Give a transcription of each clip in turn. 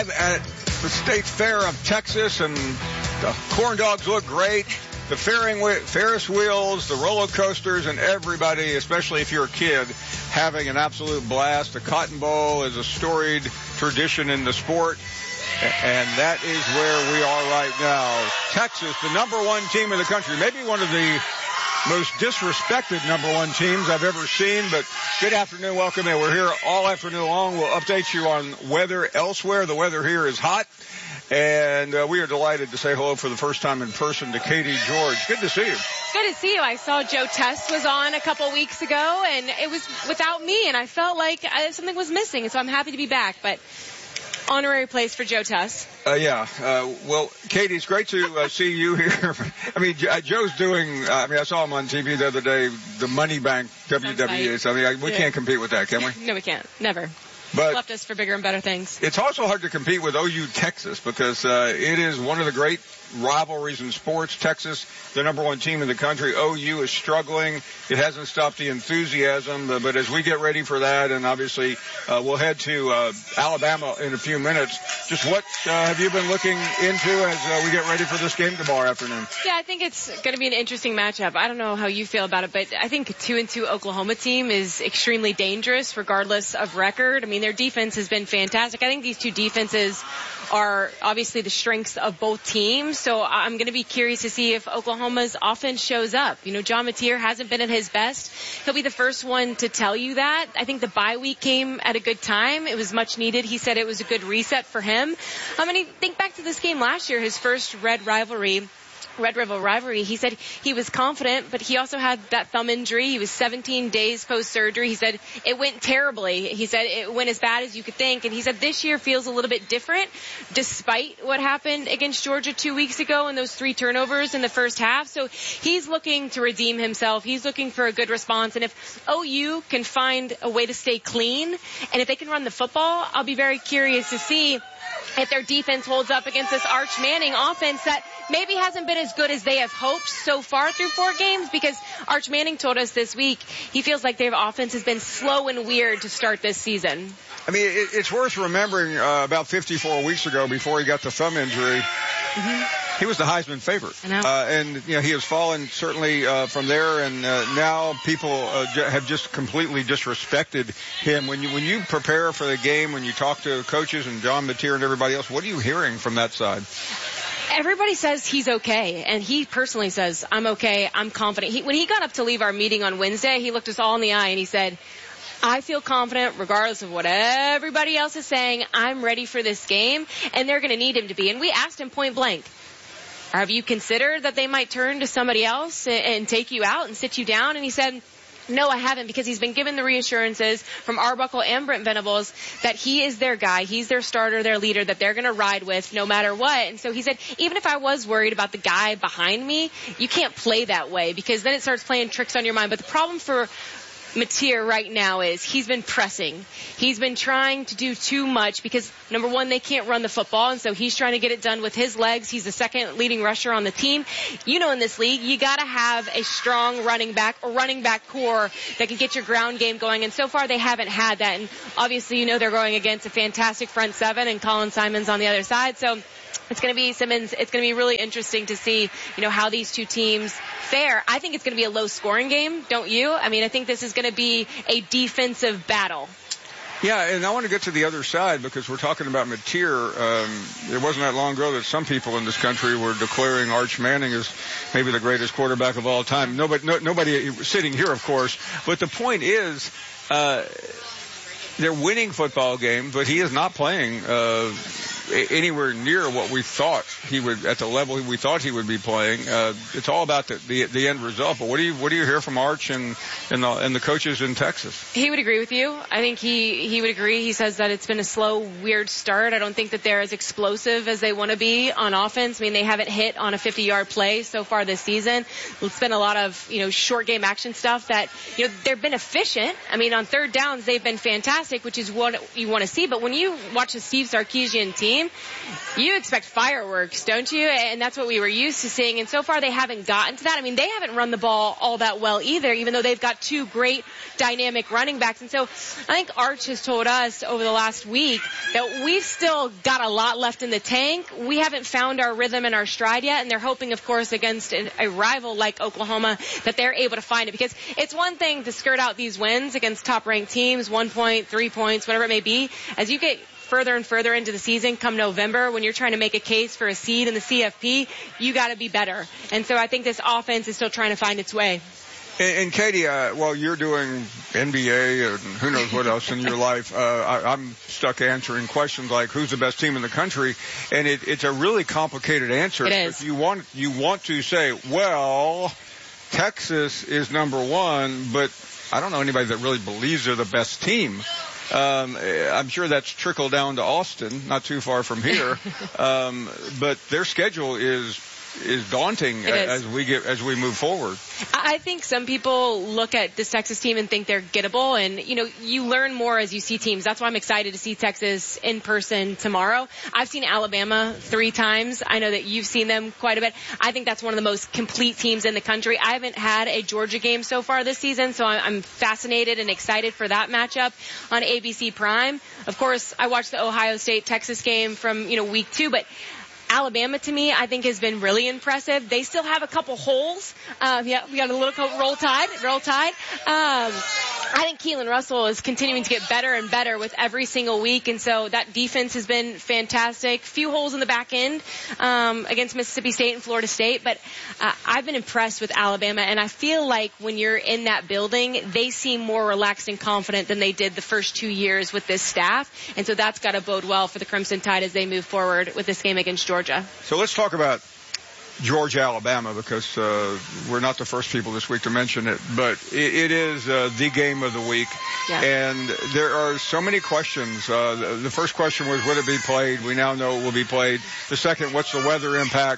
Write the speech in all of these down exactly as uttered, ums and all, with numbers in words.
live at the State Fair of Texas, and the corn dogs look great. The fairing, Ferris wheels, the roller coasters, and everybody, especially if you're a kid, having an absolute blast. The Cotton Bowl is a storied tradition in the sport, and that is where we are right now. Texas, the number one team in the country, maybe one of the most disrespected number one teams I've ever seen, but good afternoon, welcome in. We're here all afternoon long. We'll update you on weather elsewhere. The weather here is hot, and uh, we are delighted to say hello for the first time in person to Katie George. Good to see you. Good to see you. I saw Joe Tess was on a couple weeks ago, and it was without me, and I felt like uh, something was missing, so I'm happy to be back, but honorary place for Joe Tess. Uh, yeah. Uh, well, Katie, it's great to uh, see you here. I mean, Joe's doing, uh, I mean, I saw him on T V the other day, the Money Bank W W E. So, I mean, I, we yeah. can't compete with that, can we? No, we can't. Never. But left us for bigger and better things. It's also hard to compete with O U Texas because uh, it is one of the great rivalries in sports. Texas, the number one team in the country. O U is struggling. It hasn't stopped the enthusiasm. But, but as we get ready for that, and obviously uh, we'll head to uh, Alabama in a few minutes, just what uh, have you been looking into as uh, we get ready for this game tomorrow afternoon? Yeah, I think it's going to be an interesting matchup. I don't know how you feel about it, but I think a two and two Oklahoma team is extremely dangerous regardless of record. I mean, their defense has been fantastic. I think these two defenses are obviously the strengths of both teams. So I'm going to be curious to see if Oklahoma's offense shows up. You know, John Mateer hasn't been at his best. He'll be the first one to tell you that. I think the bye week came at a good time. It was much needed. He said it was a good reset for him. I mean, think back to this game last year, his first Red rivalry. Red River rivalry. He said he was confident, but he also had that thumb injury. He was seventeen days post-surgery. He said it went terribly. He said it went as bad as you could think. And he said this year feels a little bit different despite what happened against Georgia two weeks ago and those three turnovers in the first half. So he's looking to redeem himself. He's looking for a good response. And if O U can find a way to stay clean and if they can run the football, I'll be very curious to see if their defense holds up against this Arch Manning offense that maybe hasn't been as good as they have hoped so far through four games, because Arch Manning told us this week he feels like their offense has been slow and weird to start this season. I mean, it, it's worth remembering uh, about fifty-four weeks ago, before he got the thumb injury, mm-hmm. he was the Heisman favorite. I know. Uh, and, you know, he has fallen certainly uh, from there, and uh, now people uh, j- have just completely disrespected him. When you when you prepare for the game, when you talk to coaches and John Mateer and everybody else, what are you hearing from that side? Everybody says he's okay, and he personally says, I'm okay, I'm confident. He, when he got up to leave our meeting on Wednesday, he looked us all in the eye and he said, I feel confident regardless of what everybody else is saying. I'm ready for this game, and they're going to need him to be. And we asked him point blank, have you considered that they might turn to somebody else and, and take you out and sit you down? And he said, no, I haven't, because he's been given the reassurances from Arbuckle and Brent Venables that he is their guy, he's their starter, their leader, that they're going to ride with no matter what. And so he said, even if I was worried about the guy behind me, you can't play that way, because then it starts playing tricks on your mind. But the problem for Mateer right now is he's been pressing. He's been trying to do too much because, number one, they can't run the football, and so he's trying to get it done with his legs. He's the second leading rusher on the team. You know, in this league, you got to have a strong running back or running back core that can get your ground game going, and so far they haven't had that. And obviously, you know, they're going against a fantastic front seven and Colin Simons on the other side, so it's going to be Simmons. It's going to be really interesting to see, you know, how these two teams fare. I think it's going to be a low-scoring game, don't you? I mean, I think this is going to be a defensive battle. Yeah, and I want to get to the other side because we're talking about Mateer. Um, it wasn't that long ago that some people in this country were declaring Arch Manning as maybe the greatest quarterback of all time. Nobody, no, nobody sitting here, of course. But the point is, uh, they're winning football games, but he is not playing uh, anywhere near what we thought he would, at the level we thought he would be playing. Uh, it's all about the, the the end result. But what do you what do you hear from Arch and and the, and the coaches in Texas? He would agree with you. I think he he would agree. He says that it's been a slow, weird start. I don't think that they're as explosive as they want to be on offense. I mean, they haven't hit on a fifty-yard play so far this season. It's been a lot of, you know, short game action stuff that, you know, they've been efficient. I mean, on third downs, they've been fantastic, which is what you want to see. But when you watch the Steve Sarkisian team, team, you expect fireworks, don't you? And that's what we were used to seeing. And so far they haven't gotten to that. I mean, they haven't run the ball all that well either, even though they've got two great dynamic running backs. And so I think Arch has told us over the last week that we've still got a lot left in the tank. We haven't found our rhythm and our stride yet, and they're hoping, of course, against a rival like Oklahoma that they're able to find it, because it's one thing to skirt out these wins against top-ranked teams, one point, three points, whatever it may be. As you get further and further into the season, come November, when you're trying to make a case for a seed in the C F P, you got to be better. And so I think this offense is still trying to find its way. And, and Katie, uh, while you're doing N B A and who knows what else in your life, uh, I, I'm stuck answering questions like who's the best team in the country, and it, it's a really complicated answer. It is. You want you want to say, well, Texas is number one, but I don't know anybody that really believes they're the best team. Um, I'm sure that's trickled down to Austin, not too far from here. um, but their schedule is is daunting as we get as we move forward. I think some people look at this Texas team and think they're gettable, and you know, you learn more as you see teams. That's why I'm excited to see Texas in person tomorrow. I've seen Alabama three times. I know that you've seen them quite a bit. I think that's one of the most complete teams in the country. I haven't had a Georgia game so far this season, so I'm fascinated and excited for that matchup on A B C Prime. Of course, I watched the Ohio State-Texas game from, you know, week two, but Alabama, to me, I think has been really impressive. They still have a couple holes. Um, yeah, we got a little roll tide, roll tide. Um, I think Keelan Russell is continuing to get better and better with every single week, and so that defense has been fantastic. Few holes in the back end um, against Mississippi State and Florida State, but uh, I've been impressed with Alabama, and I feel like when you're in that building, they seem more relaxed and confident than they did the first two years with this staff, and so that's got to bode well for the Crimson Tide as they move forward with this game against Georgia. So let's talk about Georgia, Alabama, because uh, we're not the first people this week to mention it, but it, it is uh, the game of the week. Yeah. And there are so many questions. Uh, the, the first question was, would it be played? We now know it will be played. The second, what's the weather impact?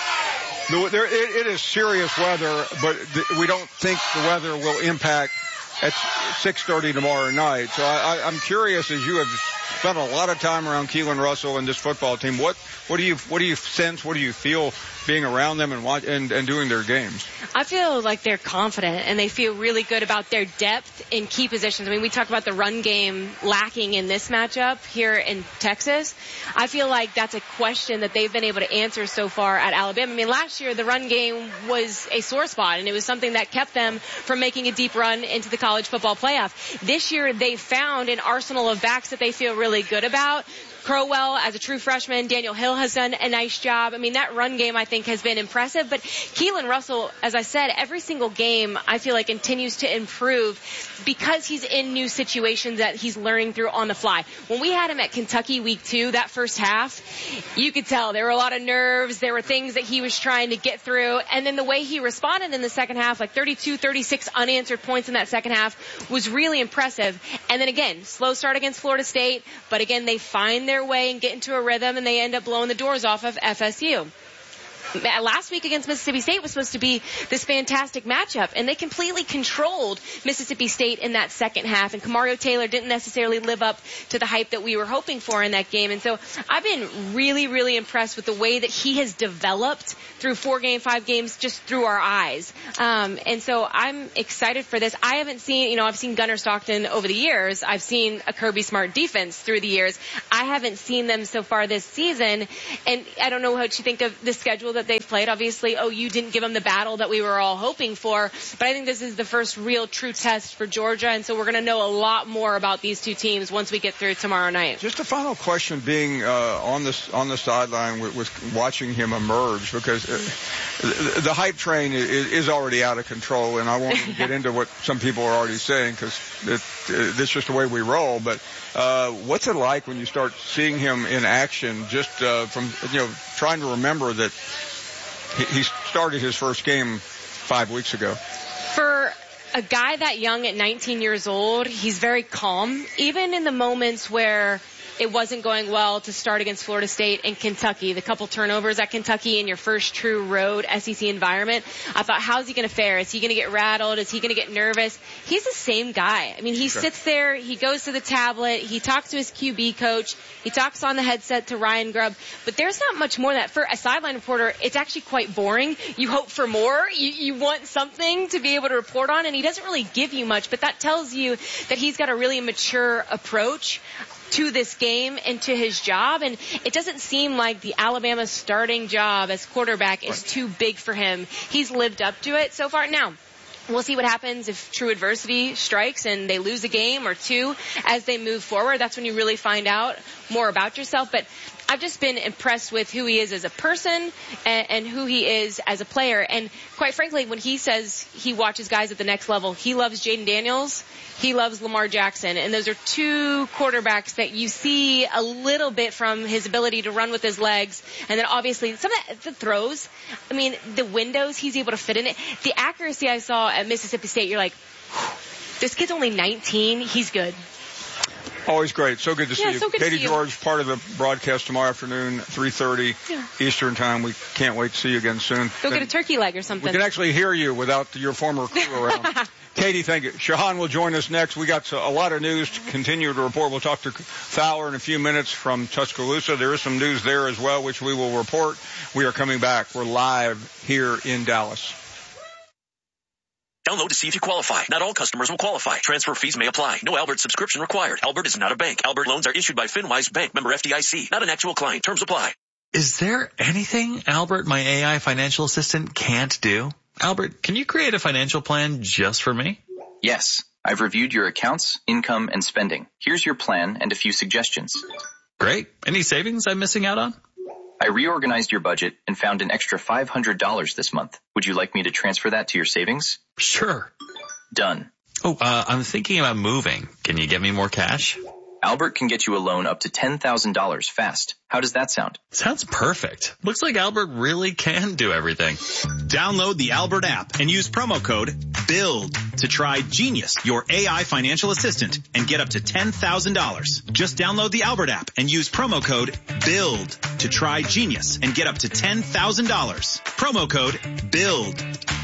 The, there, it, it is serious weather, but th- we don't think the weather will impact at six thirty tomorrow night. So I, I, I'm curious, as you have spent a lot of time around Keelan Russell and this football team, what what do you what do you sense, what do you feel being around them and watch, and, and doing their games? I feel like they're confident and they feel really good about their depth in key positions. I mean, we talked about the run game lacking in this matchup here in Texas. I feel like that's a question that they've been able to answer so far at Alabama. I mean, last year the run game was a sore spot, and it was something that kept them from making a deep run into the college football playoff. This year they found an arsenal of backs that they feel really good about. Crowell as a true freshman. Daniel Hill has done a nice job. I mean, that run game I think has been impressive, but Keelan Russell, as I said, every single game I feel like continues to improve because he's in new situations that he's learning through on the fly. When we had him at Kentucky week two, that first half, you could tell there were a lot of nerves. There were things that he was trying to get through, and then the way he responded in the second half, like thirty-two, thirty-six unanswered points in that second half, was really impressive. And then again, slow start against Florida State, but again, they find their their way and get into a rhythm, and they end up blowing the doors off of F S U. Last week against Mississippi State was supposed to be this fantastic matchup, and they completely controlled Mississippi State in that second half, and Kamario Taylor didn't necessarily live up to the hype that we were hoping for in that game. And so I've been really, really impressed with the way that he has developed through four game, five games, just through our eyes. Um, and so I'm excited for this. I haven't seen, you know, I've seen Gunnar Stockton over the years. I've seen a Kirby Smart defense through the years. I haven't seen them so far this season, and I don't know what you think of the schedule that they've played. Obviously, O U didn't give them the battle that we were all hoping for, but I think this is the first real true test for Georgia, and so we're going to know a lot more about these two teams once we get through tomorrow night. Just a final question, being uh, on this on the sideline with, with watching him emerge, because uh, the, the hype train is, is already out of control, and I won't get into what some people are already saying, because it, it, it's just the way we roll, but uh, what's it like when you start seeing him in action, just uh, from, you know, trying to remember that he started his first game five weeks ago? For a guy that young at nineteen years old, he's very calm. Even in the moments where it wasn't going well to start against Florida State and Kentucky. The couple turnovers at Kentucky in your first true road S E C environment. I thought, how's he going to fare? Is he going to get rattled? Is he going to get nervous? He's the same guy. I mean, he sure. sits there, he goes to the tablet, he talks to his Q B coach, he talks on the headset to Ryan Grubb, but there's not much more than that. For a sideline reporter, it's actually quite boring. You hope for more. You, you want something to be able to report on, and he doesn't really give you much, but that tells you that he's got a really mature approach to this game and to his job, and it doesn't seem like the Alabama starting job as quarterback is too big for him. He's lived up to it so far. Now, we'll see what happens if true adversity strikes and they lose a game or two as they move forward. That's when you really find out more about yourself. But I've just been impressed with who he is as a person and, and who he is as a player. And quite frankly, when he says he watches guys at the next level, he loves Jaden Daniels, he loves Lamar Jackson. And those are two quarterbacks that you see a little bit from his ability to run with his legs. And then obviously some of the throws, I mean, the windows he's able to fit in it. The accuracy I saw at Mississippi State, you're like, this kid's only nineteen, he's good. Always great. So good to yeah, see so you. Good Katie to see George, you. part of the broadcast tomorrow afternoon, three thirty yeah. Eastern time. We can't wait to see you again soon. Go and get a turkey leg or something. We can actually hear you without your former crew around. Katie, thank you. Shahan will join us next. We got a lot of news to continue to report. We'll talk to Fowler in a few minutes from Tuscaloosa. There is some news there as well, which we will report. We are coming back. We're live here in Dallas. Download to see if you qualify. Not all customers will qualify. Transfer fees may apply. No Albert subscription required. Albert is not a bank. Albert loans are issued by FinWise Bank, member F D I C. Not an actual client. Terms apply. Is there anything Albert, my A I financial assistant, can't do? Albert, can you create a financial plan just for me? Yes. I've reviewed your accounts, income, and spending. Here's your plan and a few suggestions. Great. Any savings I'm missing out on? I reorganized your budget and found an extra five hundred dollars this month. Would you like me to transfer that to your savings? Sure. Done. Oh, uh, I'm thinking about moving. Can you get me more cash? Albert can get you a loan up to ten thousand dollars fast. How does that sound? Sounds perfect. Looks like Albert really can do everything. Download the Albert app and use promo code BUILD to try Genius, your A I financial assistant, and get up to ten thousand dollars. Just download the Albert app and use promo code BUILD to try Genius and get up to ten thousand dollars. Promo code BUILD.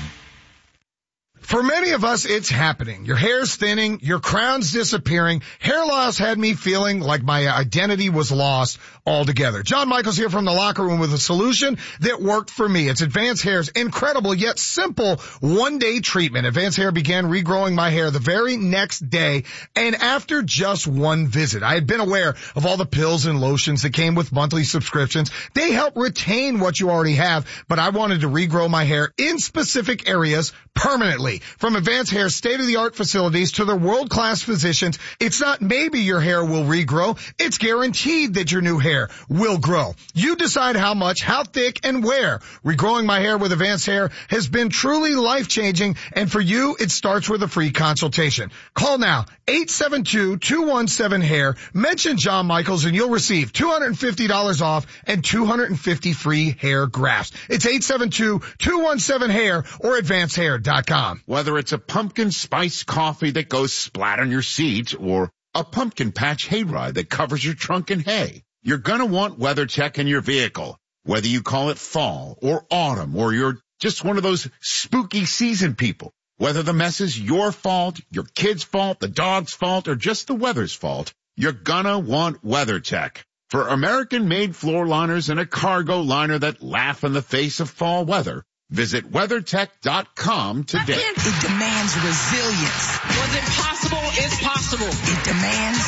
For many of us, it's happening. Your hair's thinning, your crown's disappearing. Hair loss had me feeling like my identity was lost altogether. John Michaels here from the locker room with a solution that worked for me. It's Advanced Hair's incredible yet simple one-day treatment. Advanced Hair began regrowing my hair the very next day, and after just one visit. I had been aware of all the pills and lotions that came with monthly subscriptions. They help retain what you already have, but I wanted to regrow my hair in specific areas permanently. From Advanced Hair's state-of-the-art facilities to their world-class physicians, it's not maybe your hair will regrow, it's guaranteed that your new hair will grow. You decide how much, how thick, and where. Regrowing my hair with Advanced Hair has been truly life-changing, and for you, it starts with a free consultation. Call now, eight seven two, two one seven, hair. Mention John Michaels, and you'll receive two hundred fifty dollars off and two hundred fifty free hair grafts. It's eight seven two, two one seven, hair or advanced hair dot com. Whether it's a pumpkin spice coffee that goes splat on your seat or a pumpkin patch hayride that covers your trunk in hay, you're gonna want WeatherTech in your vehicle. Whether you call it fall or autumn or you're just one of those spooky season people, whether the mess is your fault, your kid's fault, the dog's fault, or just the weather's fault, you're gonna want WeatherTech. For American-made floor liners and a cargo liner that laugh in the face of fall weather, visit WeatherTech dot com today. It demands resilience. Was it possible? It's possible. It demands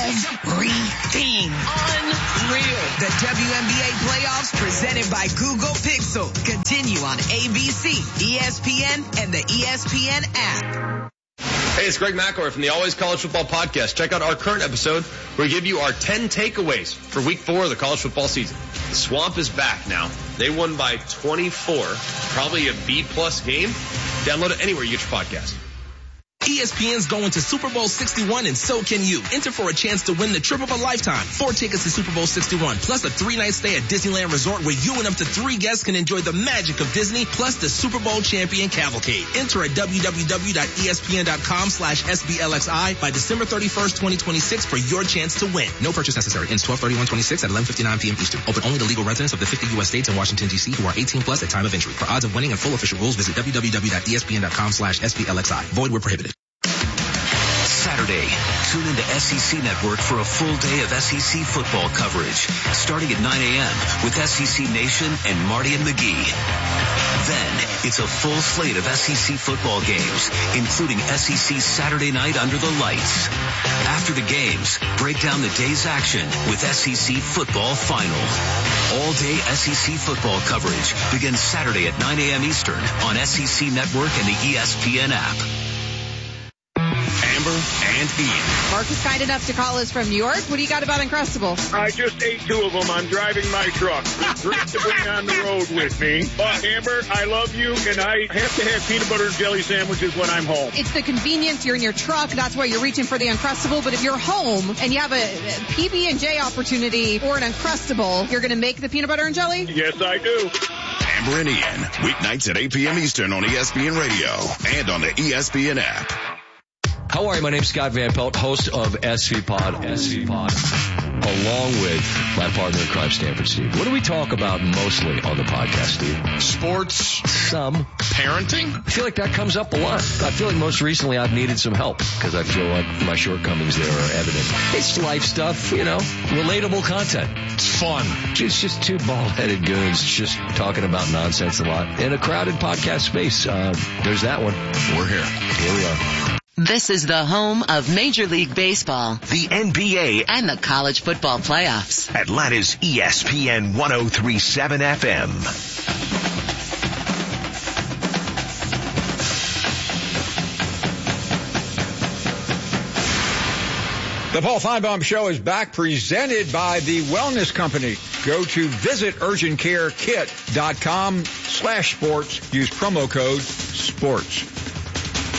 everything. Unreal. The W N B A playoffs presented by Google Pixel continue on A B C, E S P N, and the E S P N app. Hey, it's Greg McElroy from the Always College Football Podcast. Check out our current episode where we give you our ten takeaways for week four of the college football season. The Swamp is back now. They won by twenty-four. Probably a B-plus game. Download it anywhere you get your podcast. E S P N's going to Super Bowl sixty-one, and so can you. Enter for a chance to win the trip of a lifetime. Four tickets to Super Bowl sixty-one, plus a three-night stay at Disneyland Resort where you and up to three guests can enjoy the magic of Disney, plus the Super Bowl champion cavalcade. Enter at w w w dot e s p n dot com slash s b l x i by December thirty-first, twenty twenty-six for your chance to win. No purchase necessary. Ends twelve thirty-one twenty-six at eleven fifty-nine p m Eastern. Open only to legal residents of the fifty U S states and Washington, D C who are eighteen plus at time of entry. For odds of winning and full official rules, visit w w w dot e s p n dot com slash s b l x i. Void where prohibited. Saturday, tune into S E C Network for a full day of S E C football coverage, starting at nine a.m. with S E C Nation and Marty and McGee. Then, it's a full slate of S E C football games, including S E C Saturday Night Under the Lights. After the games, break down the day's action with S E C Football Final. All-day S E C football coverage begins Saturday at nine a.m. Eastern on S E C Network and the E S P N app. Amber and Ian. Mark is kind enough to call us from New York. What do you got about Uncrustables? I just ate two of them. I'm driving my truck. It's great to bring on the road with me. But Amber, I love you, and I have to have peanut butter and jelly sandwiches when I'm home. It's the convenience. You're in your truck. That's why you're reaching for the Uncrustable. But if you're home and you have a P B and J opportunity or an Uncrustable, you're going to make the peanut butter and jelly? Yes, I do. Amber and Ian, weeknights at eight p.m. Eastern on E S P N Radio and on the E S P N app. How are you? My name's Scott Van Pelt, host of S V Pod, S V Pod, along with my partner in crime, Stanford Steve. What do we talk about mostly on the podcast, Steve? Sports. Some. Parenting. I feel like that comes up a lot. I feel like most recently I've needed some help because I feel like my shortcomings there are evident. It's life stuff, you know, relatable content. It's fun. It's just two bald-headed goons just talking about nonsense a lot in a crowded podcast space. Uh, there's that one. We're here. Here we are. This is the home of Major League Baseball, the N B A, and the college football playoffs. Atlanta's E S P N one oh three point seven F M. The Paul Feinbaum Show is back, presented by the Wellness Company. Go to visit urgent care kit dot com slash sports. Use promo code SPORTS.